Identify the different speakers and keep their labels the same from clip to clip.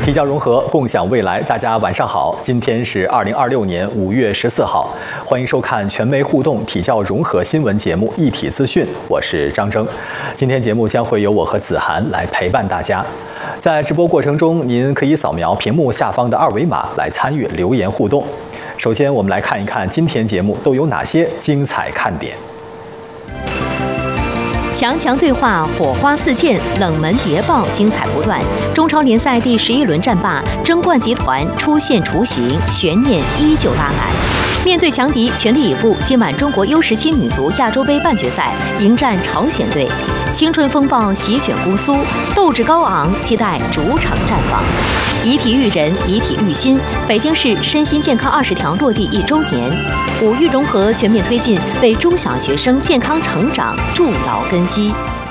Speaker 1: 体教融合，共享未来。大家晚上好，今天是2026年5月14号，欢迎收看全媒互动体教融合新闻节目《一体资讯》，我是张征。今天节目将会由我和子涵来陪伴大家。在直播过程中，您可以扫描屏幕下方的2维码来参与留言互动。首先，我们来看一看今天节目都有哪些精彩看点。
Speaker 2: 强强对话，火花四溅，冷门谍报精彩不断。中超联赛第11轮战罢，争冠集团出现雏形，悬念依旧拉满。面对强敌，全力以赴。今晚中国U17女足亚洲杯半决赛迎战朝鲜队。青春风暴席卷姑苏，斗志高昂，期待主场战况。以体育人，以体育心。北京市身心健康20条落地1周年。5育融合全面推进，为中小学生健康成长筑牢根基。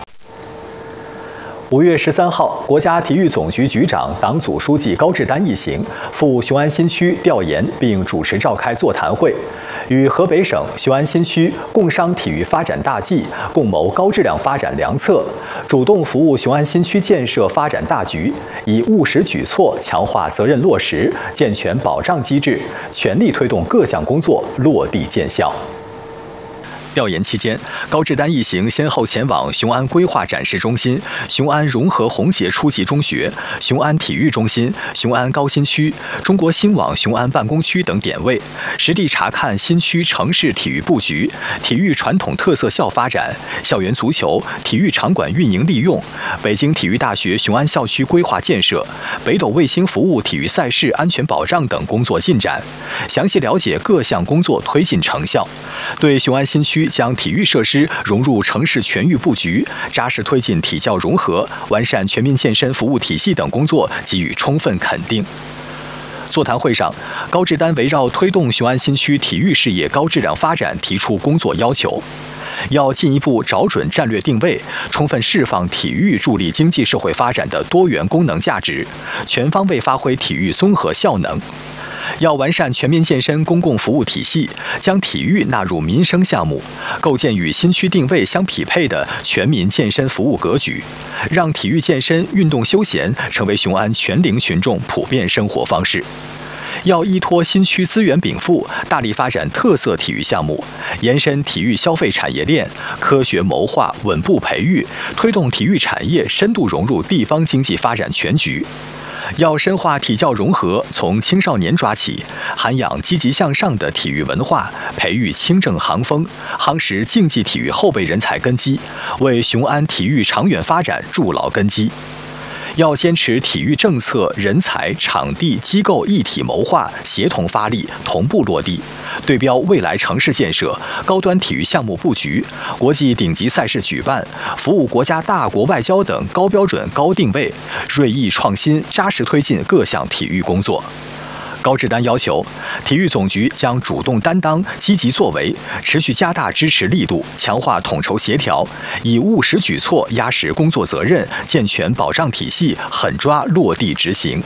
Speaker 1: 5月13号，国家体育总局局长、党组书记高志丹一行赴雄安新区调研，并主持召开座谈会，与河北省雄安新区共商体育发展大计，共谋高质量发展良策，主动服务雄安新区建设发展大局，以务实举措强化责任落实，健全保障机制，全力推动各项工作落地见效。调研期间，高志丹一行先后前往雄安规划展示中心、雄安融合红旗初级中学、雄安体育中心、雄安高新区、中国新网雄安办公区等点位，实地查看新区城市体育布局、体育传统特色校发展、校园足球、体育场馆运营利用、北京体育大学雄安校区规划建设、北斗卫星服务体育赛事安全保障等工作进展，详细了解各项工作推进成效，对雄安新区将体育设施融入城市全域布局，扎实推进体教融合，完善全民健身服务体系等工作给予充分肯定。座谈会上，高志丹围绕推动雄安新区体育事业高质量发展提出工作要求，要进一步找准战略定位，充分释放体育助力经济社会发展的多元功能价值，全方位发挥体育综合效能。要完善全民健身公共服务体系，将体育纳入民生项目，构建与新区定位相匹配的全民健身服务格局，让体育健身、运动休闲成为雄安全龄群众普遍生活方式。要依托新区资源禀赋，大力发展特色体育项目，延伸体育消费产业链，科学谋划，稳步培育，推动体育产业深度融入地方经济发展全局。要深化体教融合，从青少年抓起，涵养积极向上的体育文化，培育清正行风，夯实竞技体育后备人才根基，为雄安体育长远发展筑牢根基。要坚持体育政策、人才、场地、机构一体谋划，协同发力，同步落地，对标未来城市建设、高端体育项目布局、国际顶级赛事举办、服务国家大国外交等高标准、高定位，锐意创新，扎实推进各项体育工作。高志丹要求，体育总局将主动担当、积极作为，持续加大支持力度，强化统筹协调，以务实举措压实工作责任，健全保障体系，狠抓落地执行。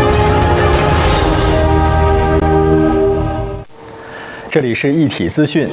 Speaker 1: 这里是一体资讯，